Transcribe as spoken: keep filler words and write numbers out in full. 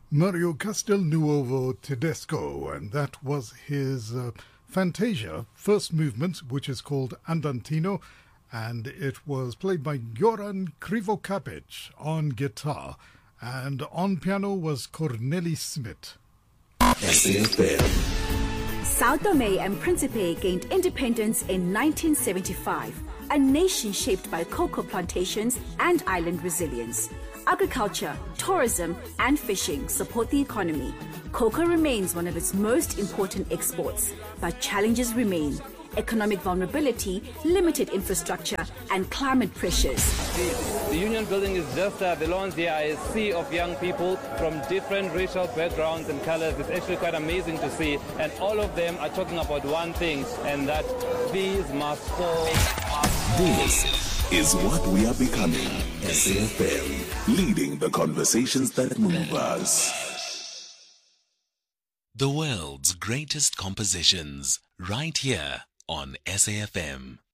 Mario Castelnuovo Tedesco, and that was his uh, Fantasia first movement, which is called Andantino, and it was played by Goran Krivokapic on guitar, and on piano was Cornelis Smit. Sao Tome and Principe gained independence in nineteen seventy-five, a nation shaped by cocoa plantations and island resilience. Agriculture, tourism, and fishing support the economy. Cocoa remains one of its most important exports, but challenges remain. Economic vulnerability, limited infrastructure, and climate pressures. The, the union building is just uh, belongs here a sea of young people from different racial backgrounds and colors. It's actually quite amazing to see, and all of them are talking about one thing, and that these must fall. This is what we are becoming. S A F M, leading the conversations that move us. The world's greatest compositions, right here on S A F M.